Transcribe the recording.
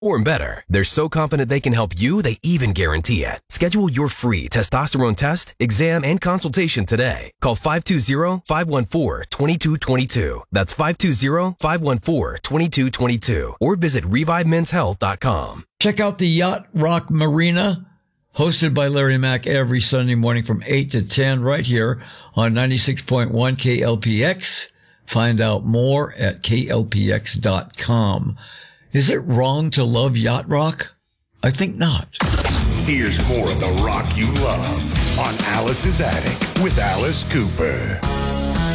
Or better, they're so confident they can help you, they even guarantee it. Schedule your free testosterone test, exam, and consultation today. Call 520-514-2222. That's 520-514-2222. Or visit ReviveMen'sHealth.com. Check out the Yacht Rock Marina, hosted by Larry Mack every Sunday morning from 8 to 10 right here on 96.1 KLPX. Find out more at klpx.com. Is it wrong to love yacht rock? I think not. Here's more of the rock you love on Alice's Attic with Alice Cooper.